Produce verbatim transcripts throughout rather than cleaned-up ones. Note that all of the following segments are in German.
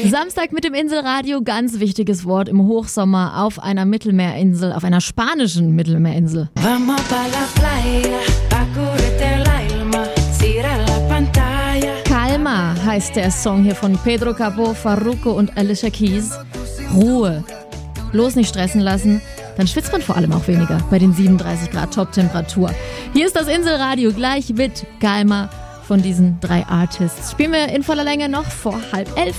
Samstag mit dem Inselradio, ganz wichtiges Wort im Hochsommer auf einer Mittelmeerinsel, auf einer spanischen Mittelmeerinsel. Calma heißt der Song hier von Pedro Capó, Farruko und Alicia Keys. Ruhe. Bloß nicht stressen lassen, dann schwitzt man vor allem auch weniger bei den siebenunddreißig Grad Top-Temperatur. Hier ist das Inselradio gleich mit Calma von diesen drei Artists. Spielen wir in voller Länge noch vor halb elf.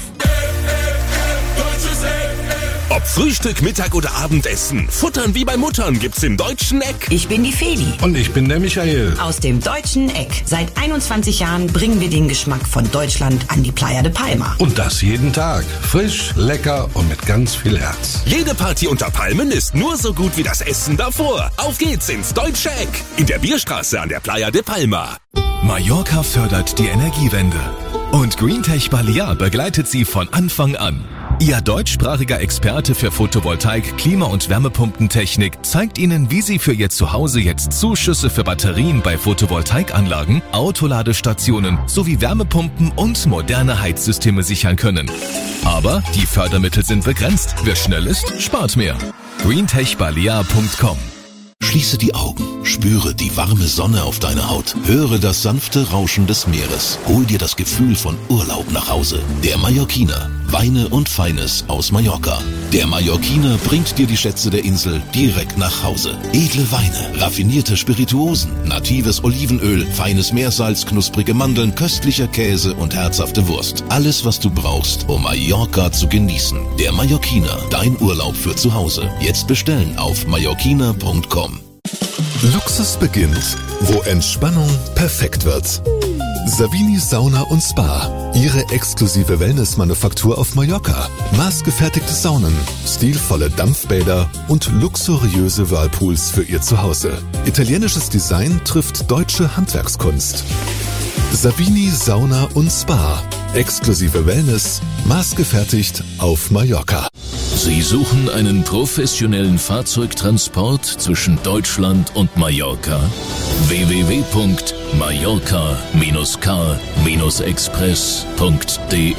Ob Frühstück, Mittag oder Abendessen, Futtern wie bei Muttern gibt's im Deutschen Eck. Ich bin die Feli. Und ich bin der Michael. Aus dem Deutschen Eck. Seit einundzwanzig Jahren bringen wir den Geschmack von Deutschland an die Playa de Palma. Und das jeden Tag. Frisch, lecker und mit ganz viel Herz. Jede Party unter Palmen ist nur so gut wie das Essen davor. Auf geht's ins Deutsche Eck. In der Bierstraße an der Playa de Palma. Mallorca fördert die Energiewende. Und GreenTech Balear begleitet sie von Anfang an. Ihr deutschsprachiger Experte für Photovoltaik, Klima- und Wärmepumpentechnik zeigt Ihnen, wie Sie für Ihr Zuhause jetzt Zuschüsse für Batterien bei Photovoltaikanlagen, Autoladestationen sowie Wärmepumpen und moderne Heizsysteme sichern können. Aber die Fördermittel sind begrenzt. Wer schnell ist, spart mehr. greentech balear punkt com. Schließe die Augen, spüre die warme Sonne auf deiner Haut, höre das sanfte Rauschen des Meeres, hol dir das Gefühl von Urlaub nach Hause. Der Mallorquiner, Weine und Feines aus Mallorca. Der Mallorquiner bringt dir die Schätze der Insel direkt nach Hause. Edle Weine, raffinierte Spirituosen, natives Olivenöl, feines Meersalz, knusprige Mandeln, köstlicher Käse und herzhafte Wurst. Alles, was du brauchst, um Mallorca zu genießen. Der Mallorquiner, dein Urlaub für zu Hause. Jetzt bestellen auf mallorquiner punkt com. Luxus beginnt, wo Entspannung perfekt wird. Savini Sauna und Spa, ihre exklusive Wellnessmanufaktur auf Mallorca. Maßgefertigte Saunen, stilvolle Dampfbäder und luxuriöse Whirlpools für ihr Zuhause. Italienisches Design trifft deutsche Handwerkskunst. Savini Sauna und Spa, exklusive Wellness, maßgefertigt auf Mallorca. Sie suchen einen professionellen Fahrzeugtransport zwischen Deutschland und Mallorca? w w w punkt mallorca dash express punkt de.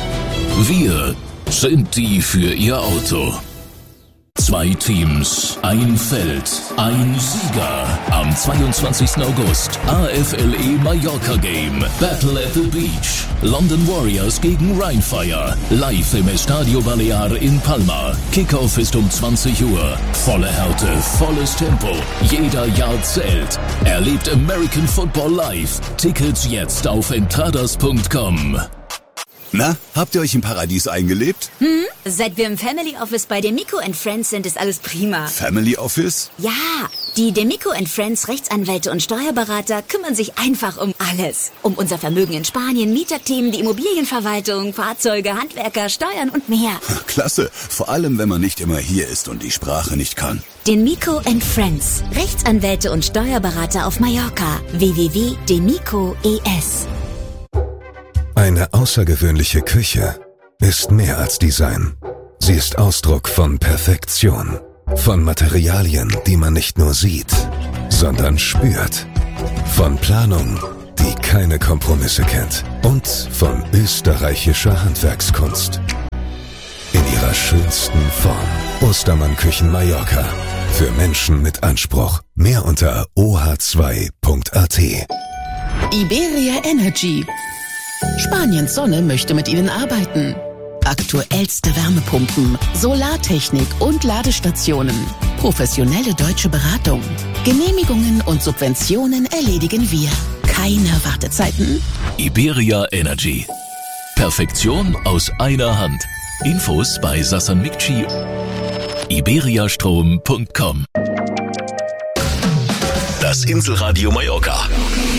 Wir sind die für Ihr Auto. Zwei Teams, ein Feld, ein Sieger. Am zweiundzwanzigsten August A F L E Mallorca Game. Battle at the Beach. London Warriors gegen Rheinfire. Live im Estadio Balear in Palma. Kickoff ist um zwanzig Uhr. Volle Härte, volles Tempo. Jeder Yard zählt. Erlebt American Football live. Tickets jetzt auf entradas punkt com. Na, habt ihr euch im Paradies eingelebt? Hm? Seit wir im Family Office bei Demico and Friends sind, ist alles prima. Family Office? Ja, die Demico and Friends Rechtsanwälte und Steuerberater kümmern sich einfach um alles. Um unser Vermögen in Spanien, Mieterthemen, die Immobilienverwaltung, Fahrzeuge, Handwerker, Steuern und mehr. Klasse, vor allem wenn man nicht immer hier ist und die Sprache nicht kann. Demico and Friends Rechtsanwälte und Steuerberater auf Mallorca. w w w punkt demico punkt e s. Eine außergewöhnliche Küche ist mehr als Design. Sie ist Ausdruck von Perfektion. Von Materialien, die man nicht nur sieht, sondern spürt. Von Planung, die keine Kompromisse kennt. Und von österreichischer Handwerkskunst. In ihrer schönsten Form. Ostermann Küchen Mallorca. Für Menschen mit Anspruch. Mehr unter o h zwei punkt a t. Iberia Energy. Spaniens Sonne möchte mit Ihnen arbeiten. Aktuellste Wärmepumpen, Solartechnik und Ladestationen. Professionelle deutsche Beratung. Genehmigungen und Subventionen erledigen wir. Keine Wartezeiten. Iberia Energy. Perfektion aus einer Hand. Infos bei Sasan Mikci. iberiastrom punkt com. Das Inselradio Mallorca.